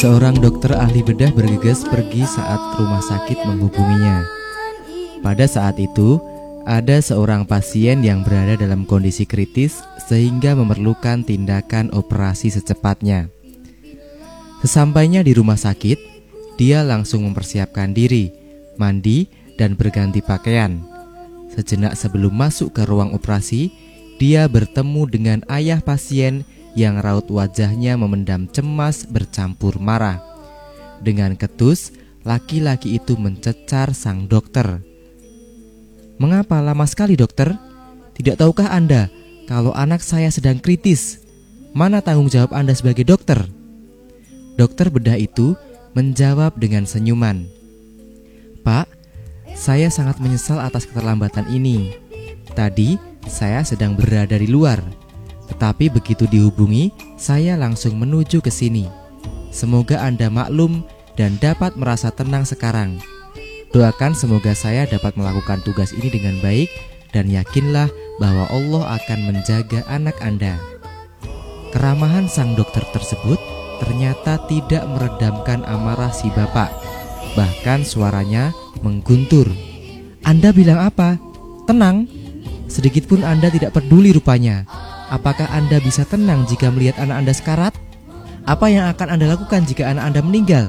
Seorang dokter ahli bedah bergegas pergi saat rumah sakit menghubunginya. Pada saat itu, ada seorang pasien yang berada dalam kondisi kritis sehingga memerlukan tindakan operasi secepatnya. Sesampainya di rumah sakit, dia langsung mempersiapkan diri, mandi, dan berganti pakaian. Sejenak sebelum masuk ke ruang operasi, dia bertemu dengan ayah pasien yang raut wajahnya memendam cemas bercampur marah. Dengan ketus, laki-laki itu mencecar sang dokter. "Mengapa lama sekali, dokter? Tidak tahukah Anda kalau anak saya sedang kritis? Mana tanggung jawab Anda sebagai dokter?" Dokter bedah itu menjawab dengan senyuman, "Pak, saya sangat menyesal atas keterlambatan ini. Tadi saya sedang berada di luar. Tetapi begitu dihubungi, saya langsung menuju ke sini. Semoga Anda maklum dan dapat merasa tenang sekarang. Doakan semoga saya dapat melakukan tugas ini dengan baik dan yakinlah bahwa Allah akan menjaga anak Anda." Keramahan sang dokter tersebut ternyata tidak meredamkan amarah si bapak. Bahkan suaranya mengguntur. "Anda bilang apa? Tenang? Sedikitpun Anda tidak peduli rupanya. Apakah Anda bisa tenang jika melihat anak Anda sekarat? Apa yang akan Anda lakukan jika anak Anda meninggal?"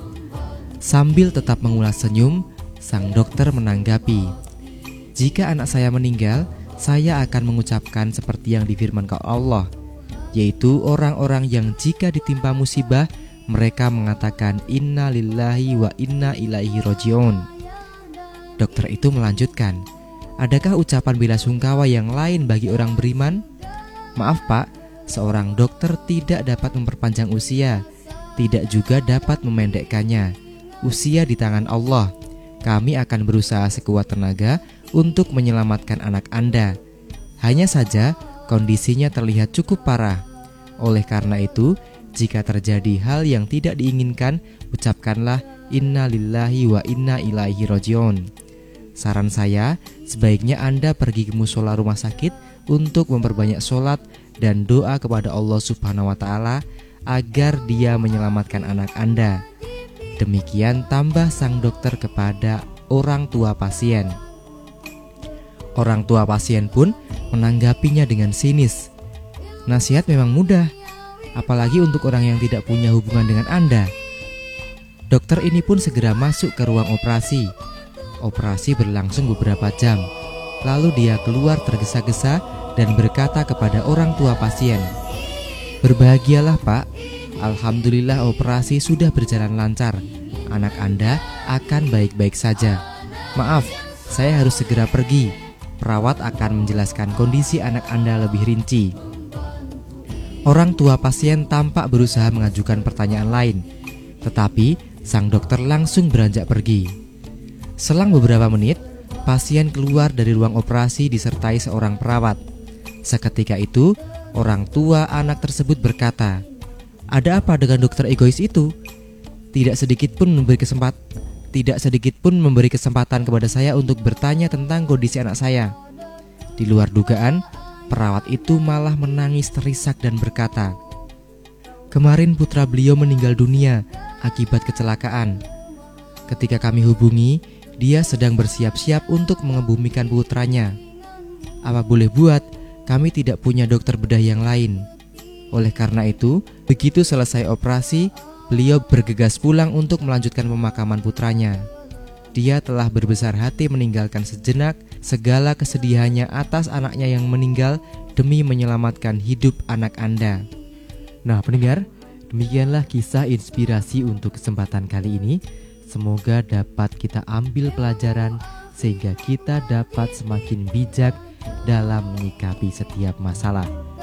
Sambil tetap mengulas senyum, sang dokter menanggapi, "Jika anak saya meninggal, saya akan mengucapkan seperti yang difirmankan Allah, yaitu orang-orang yang jika ditimpa musibah, mereka mengatakan inna lillahi wa inna ilaihi roji'un." Dokter itu melanjutkan, "Adakah ucapan bela sungkawa yang lain bagi orang beriman?" "Maaf Pak, seorang dokter tidak dapat memperpanjang usia, tidak juga dapat memendekkannya. Usia di tangan Allah. Kami akan berusaha sekuat tenaga untuk menyelamatkan anak Anda. Hanya saja kondisinya terlihat cukup parah. Oleh karena itu, jika terjadi hal yang tidak diinginkan, ucapkanlah inna lillahi wa inna ilaihi roji'un. Saran saya, sebaiknya Anda pergi ke musola rumah sakit untuk memperbanyak sholat dan doa kepada Allah Subhanahu wa Ta'ala agar Dia menyelamatkan anak Anda." Demikian tambah sang dokter kepada orang tua pasien. Orang tua pasien pun menanggapinya dengan sinis. "Nasihat memang mudah, apalagi untuk orang yang tidak punya hubungan dengan Anda." Dokter ini pun segera masuk ke ruang operasi. Operasi berlangsung beberapa jam. Lalu dia keluar tergesa-gesa dan berkata kepada orang tua pasien, "Berbahagialah Pak, alhamdulillah operasi sudah berjalan lancar. Anak Anda akan baik-baik saja. Maaf, saya harus segera pergi. Perawat akan menjelaskan kondisi anak Anda lebih rinci." Orang tua pasien tampak berusaha mengajukan pertanyaan lain, tetapi sang dokter langsung beranjak pergi. Selang beberapa menit, pasien keluar dari ruang operasi disertai seorang perawat. Seketika itu, orang tua anak tersebut berkata, "Ada apa dengan dokter egois itu? Tidak sedikit pun memberi kesempatan kepada saya untuk bertanya tentang kondisi anak saya." Di luar dugaan, perawat itu malah menangis terisak dan berkata, "Kemarin putra beliau meninggal dunia akibat kecelakaan. Ketika kami hubungi, dia sedang bersiap-siap untuk mengebumikan putranya. Apa boleh buat, kami tidak punya dokter bedah yang lain. Oleh karena itu, begitu selesai operasi, beliau bergegas pulang untuk melanjutkan pemakaman putranya. Dia telah berbesar hati meninggalkan sejenak segala kesedihannya atas anaknya yang meninggal demi menyelamatkan hidup anak Anda." Nah pendengar, demikianlah kisah inspirasi untuk kesempatan kali ini. Semoga dapat kita ambil pelajaran sehingga kita dapat semakin bijak dalam menyikapi setiap masalah.